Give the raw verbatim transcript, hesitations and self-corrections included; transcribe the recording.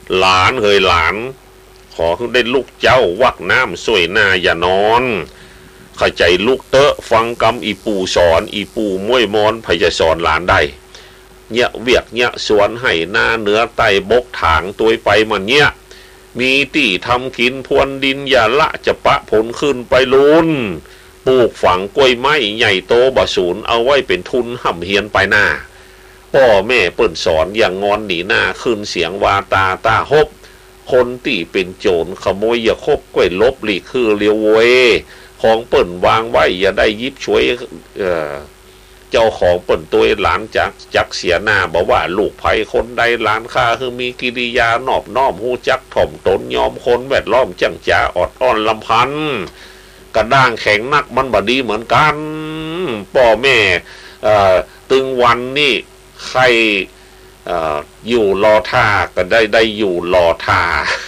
หลานเฮยหลานขอได้ลูกเจ้าวักน้ำสวยหน้าอย่านอนเข้าใจลูกเตอะฟังกำอีปู่สอนอีปู่ม้วยมอนพยาสอนหลานได้เนี่ยเวียกเนี่ยสวนให้หน้าเนื้อไตบกถางตัวไปมันเนี่ยมีที่ทำกินพวนดินอย่าละจะปะผลขึ้นไปลุนปลูกฝังกล้วยไม้ใหญ่โตบ่สูนเอาไว้เป็นทุนห่ำเฮียนไปหน้าพ่อแม่เปิ่นสอนอย่างงอนหนีหน้าขึ้นเสียงวาตาตาฮบคนที่เป็นโจรขโมยอย่าคบกล้วยลบหลีกคือเลียวเวของเปิ่นวางไว้อย่าได้ยิบช่วยเอ่อเจ้าของเปิ่นตัวหลานจักจักเสียหน้าบอกว่าลูกไผ่คนใดหลานข้าคือมีกิริยานอบน้อมหูจักถ่อมตนยอมคนแวดล้อมจังจ๋าอดอ่อนลำพันกระด้างแข็งนักมันบ่ดีเหมือนกันพ่อแม่ตึงวันนี่ใครอยู่รอท่าก็ได้ได้อยู่รอท่า